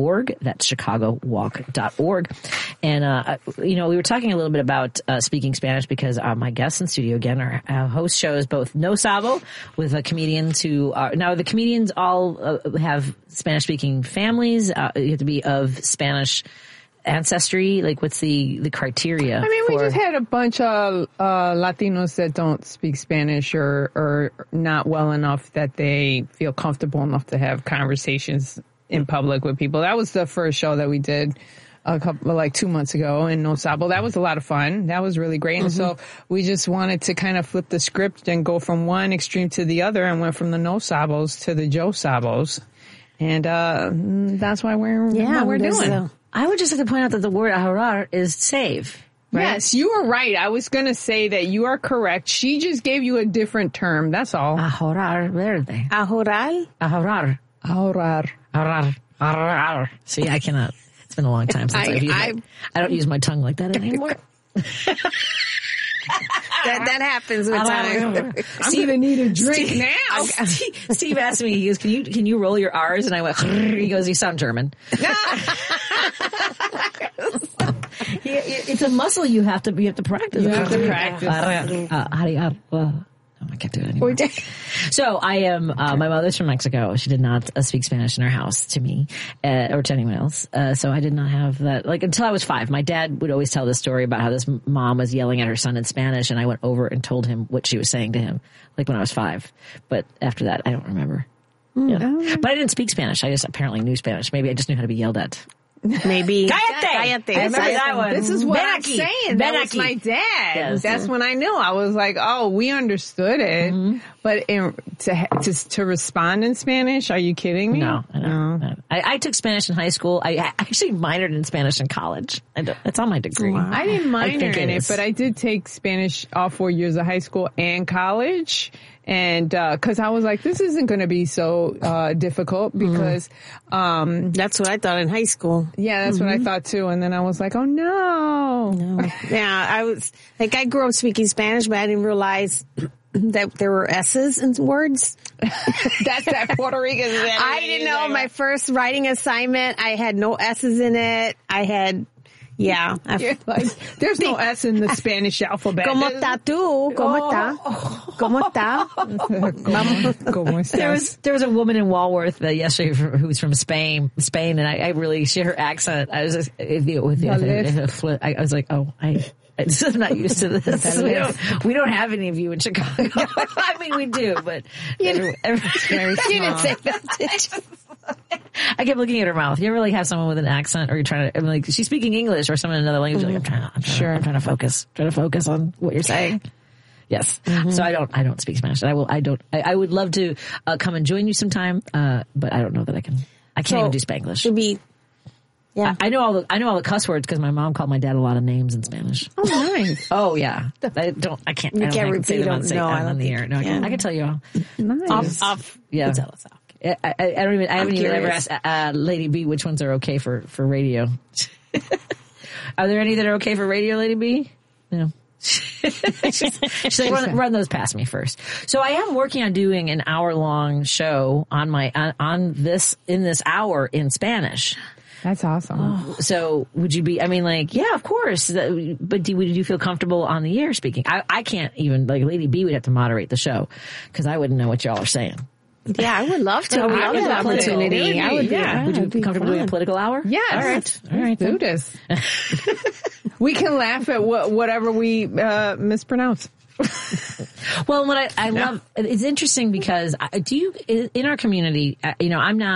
ChicagoWalk.org. That's ChicagoWalk.org. And, we were talking a little bit about speaking Spanish because my guests in studio, again, our host shows both No Sabo with comedians who are, now the comedians all have Spanish-speaking families. You have to be of Spanish ancestry. Like, what's the criteria? I mean, we just had a bunch of Latinos that don't speak Spanish or not well enough that they feel comfortable enough to have conversations in public with people. That was the first show that we did a couple, like 2 months ago in No Sabo. That was a lot of fun. That was really great. And so we just wanted to kind of flip the script and go from one extreme to the other and went from the No Sabos to the Joe Sabos. And that's why we're doing. I would just like to point out that the word ahorar is save. Right? Yes, you are right. I was going to say that you are correct. She just gave you a different term. That's all. Ahorar verde. Ahorar? Ahorar. Ahorar. Ahorar. Ahorar. See, I cannot. It's been a long time since I've used it. I don't use my tongue like that anymore. That happens with time. I'm going to need a drink now. Steve asked me, he goes, can you roll your R's? And I went, he goes, you sound German. It's a muscle you have to practice. You have to practice. I can't do it anymore. So I am, my mother's from Mexico. She did not speak Spanish in her house to me, or to anyone else. So I did not have that, like, until I was 5. My dad would always tell this story about how this mom was yelling at her son in Spanish, and I went over and told him what she was saying to him, like when I was 5. But after that, I don't remember. Yeah. But I didn't speak Spanish. I just apparently knew Spanish. Maybe I just knew how to be yelled at. Maybe. Cállate. I remember that one. This is what I'm saying. That was my dad. Yes. That's when I knew. I was like, oh, we understood it. Mm-hmm. But to respond in Spanish, are you kidding me? No. I took Spanish in high school. I actually minored in Spanish in college. It's on my degree. Wow. I didn't minor in it, but I did take Spanish all 4 years of high school and college. And, cause I was like, this isn't going to be so, difficult because, that's what I thought in high school. Yeah, that's what I thought too. And then I was like, oh no. Yeah, I grew up speaking Spanish, but I didn't realize that there were S's in words. That's that Puerto Rican. I didn't know my first writing assignment, I had no S's in it. Yeah. Like, there's no S in the Spanish alphabet. ¿Cómo está tú? ¿Cómo está? ¿Cómo está? ¿Cómo estás? There was a woman in Walworth yesterday who was from Spain, and I really, her accent, I was just, I was like, oh, I'm not used to this. We don't have any of you in Chicago. I mean, we do, but everyone's very small. You didn't say that, did you? I kept looking at her mouth. You ever like have someone with an accent, or you're trying to, like, she's speaking English or someone in another language? Like, I'm trying to focus. Trying to focus on what you're saying. Yes. So I don't speak Spanish. And I would love to come and join you sometime, but I don't know that I can. I can't even do Spanglish. Yeah. I know all the cuss words because my mom called my dad a lot of names in Spanish. Oh, nice. Oh, yeah. I can't repeat them on the air. No, I can tell you all. Nice. Off. Yeah. I haven't even ever asked Lady B which ones are okay for radio. Are there any that are okay for radio, Lady B? No. She's like, run those past me first. So I am working on doing an hour-long show in this hour in Spanish. That's awesome. Oh, so would you be, I mean, like, yeah, of course. But would you feel comfortable on the air speaking? I can't even, like, Lady B would have to moderate the show because I wouldn't know what y'all are saying. Yeah, I would love to. I would love that opportunity. Would you be comfortable doing a political hour? Yes. All right. Do this. We can laugh at whatever we mispronounce. Well, what I love, it's interesting because in our community, we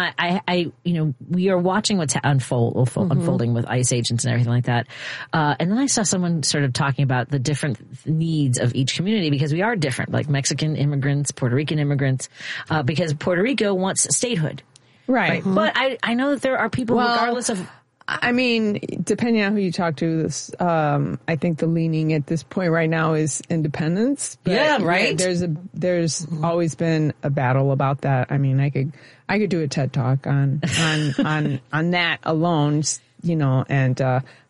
are watching what's unfolding with ICE agents and everything like that. And then I saw someone sort of talking about the different needs of each community because we are different, like Mexican immigrants, Puerto Rican immigrants, because Puerto Rico wants statehood. Right. But I know that there are people regardless of, I mean, depending on who you talk to, I think the leaning at this point right now is independence. But yeah, right. There's always been a battle about that. I mean, I could do a TED talk on that alone, and I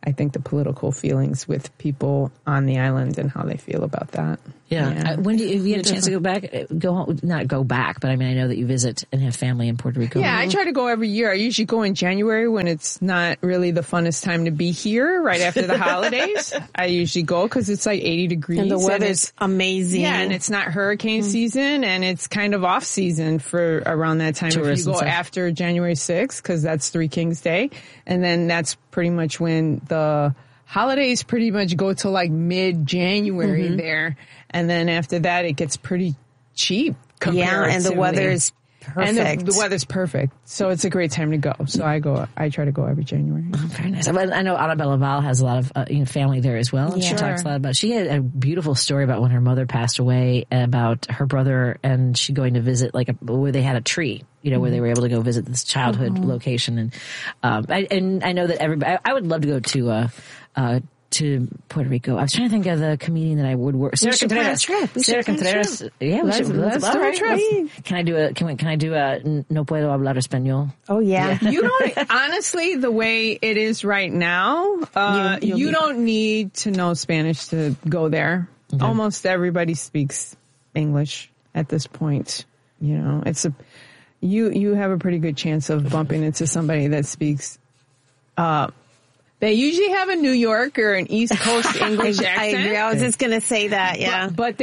I think the political feelings with people on the island and how they feel about that. Yeah. When do you, if you had a chance to go back, go home, not go back, but I mean, I know that you visit and have family in Puerto Rico. Yeah, I try to go every year. I usually go in January when it's not really the funnest time to be here, right after the holidays. I usually go because it's like 80 degrees. And the weather's amazing. Yeah, and it's not hurricane season, and it's kind of off season for around that time. Tourists if you go after January 6th, because that's Three Kings Day, and then that's pretty much when the holidays pretty much go to like mid-January there. And then after that, it gets pretty cheap. Yeah, and the weather is perfect. And the weather's perfect. So it's a great time to go. So I try to go every January. Oh, very nice. I know Annabella Val has a lot of family there as well. And she talks a lot about, she had a beautiful story about when her mother passed away, about her brother and she going to visit where they had a tree, where they were able to go visit this childhood location. And I know that everybody, I would love to go to Puerto Rico. I was trying to think of the comedian that I would work. Sarah Contreras. Yeah, let's do a trip. Can I do a No Puedo Hablar Español? Oh yeah. You don't, honestly, the way it is right now, you don't need to know Spanish to go there. Okay. Almost everybody speaks English at this point. It's you have a pretty good chance of bumping into somebody that speaks, they usually have a New York or an East Coast English accent. I agree. I was just going to say that. Yeah. But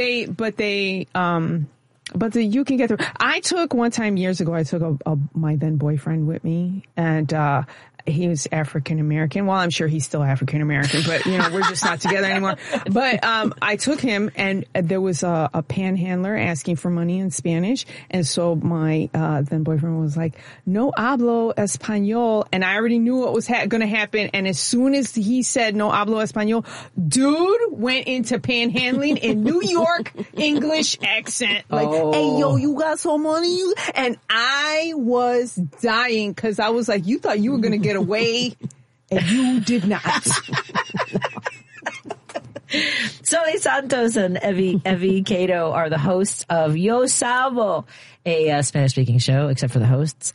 you can get through. I took one time years ago, my then boyfriend with me, and, he was African American. Well, I'm sure he's still African American, but we're just not together anymore. But I took him, and there was a panhandler asking for money in Spanish, and so my then boyfriend was like, "No hablo español," and I already knew what was going to happen. And as soon as he said "No hablo español," dude went into panhandling in New York English accent, like, "Hey yo, you got some money?" And I was dying because I was like, "You thought you were going to get away, and you did not." Sonia Santos and Evie Cato are the hosts of Yo Salvo, a Spanish-speaking show, except for the hosts.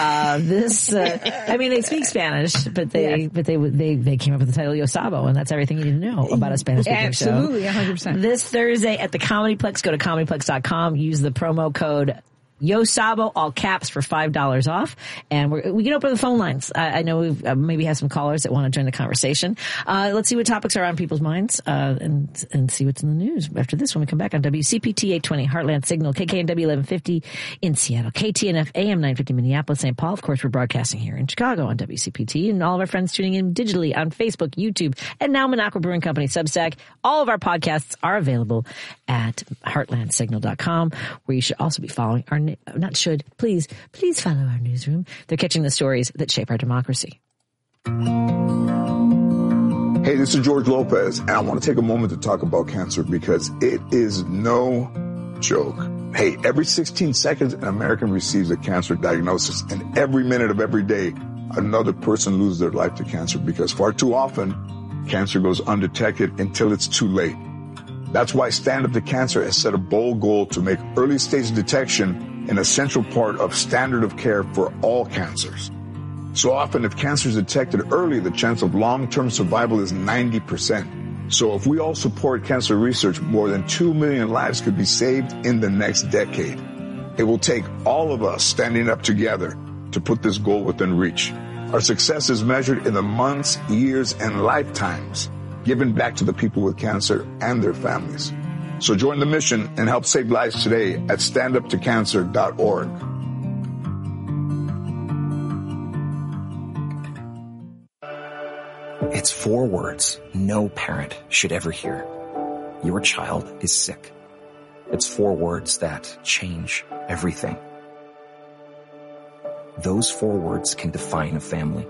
They speak Spanish, but they came up with the title Yo Salvo, and that's everything you need to know about a Spanish-speaking show. Absolutely, 100%. This Thursday at the Comedyplex, go to comedyplex.com, use the promo code Yo Sabo, all caps, for $5 off. And we can open the phone lines. I know we've maybe have some callers that want to join the conversation. Let's see what topics are on people's minds, and see what's in the news after this when we come back on WCPT 820 Heartland Signal, KKNW 1150 in Seattle, KTNF AM 950 Minneapolis, St. Paul. Of course, we're broadcasting here in Chicago on WCPT, and all of our friends tuning in digitally on Facebook, YouTube, and now Minocqua Brewing Company Substack. All of our podcasts are available at heartlandsignal.com, where you should also be following please follow our newsroom. They're catching the stories that shape our democracy. Hey, this is George Lopez, and I want to take a moment to talk about cancer because it is no joke. Hey, every 16 seconds, an American receives a cancer diagnosis, and every minute of every day, another person loses their life to cancer because far too often, cancer goes undetected until it's too late. That's why Stand Up to Cancer has set a bold goal to make early stage detection an essential part of standard of care for all cancers. So often, if cancer is detected early, the chance of long-term survival is 90%. So if we all support cancer research, more than 2 million lives could be saved in the next decade. It will take all of us standing up together to put this goal within reach. Our success is measured in the months, years, and lifetimes given back to the people with cancer and their families. So join the mission and help save lives today at standuptocancer.org. It's 4 words no parent should ever hear. Your child is sick. It's 4 words that change everything. Those 4 words can define a family.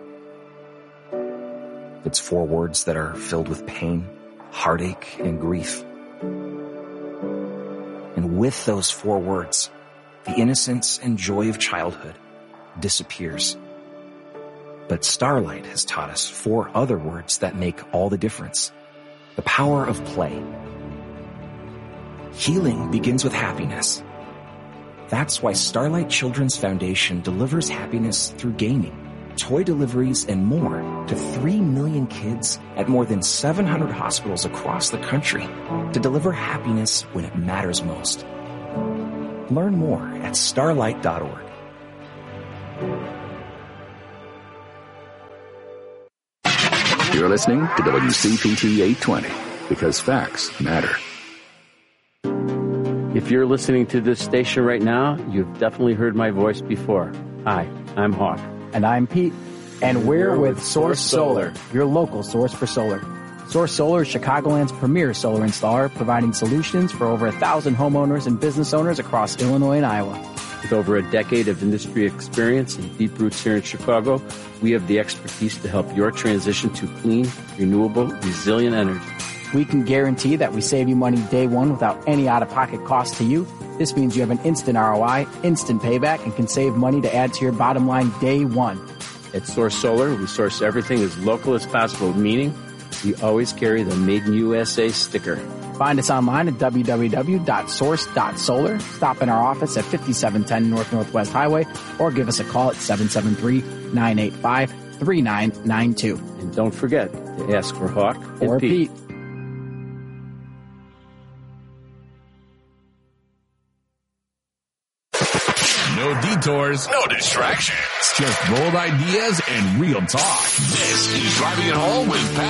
It's 4 words that are filled with pain, heartache, and grief. And with those 4 words, the innocence and joy of childhood disappears. But Starlight has taught us 4 other words that make all the difference. The power of play. Healing begins with happiness. That's why Starlight Children's Foundation delivers happiness through gaming. toy deliveries, and more to 3 million kids at more than 700 hospitals across the country to deliver happiness when it matters most. Learn more at starlight.org. You're listening to WCPT 820 because facts matter. If you're listening to this station right now, you've definitely heard my voice before. Hi, I'm Hawk. And I'm Pete. And we're with Source Solar, your local source for solar. Source Solar is Chicagoland's premier solar installer, providing solutions for over 1,000 homeowners and business owners across Illinois and Iowa. With over a decade of industry experience and deep roots here in Chicago, we have the expertise to help your transition to clean, renewable, resilient energy. We can guarantee that we save you money day one without any out-of-pocket cost to you. This means you have an instant ROI, instant payback, and can save money to add to your bottom line day one. At Source Solar, we source everything as local as possible, meaning we always carry the Made in USA sticker. Find us online at www.source.solar. Stop in our office at 5710 North Northwest Highway or give us a call at 773-985-3992. And don't forget to ask for Hawk or Pete. No detours, no distractions, just bold ideas and real talk. This is Driving It Home with Pat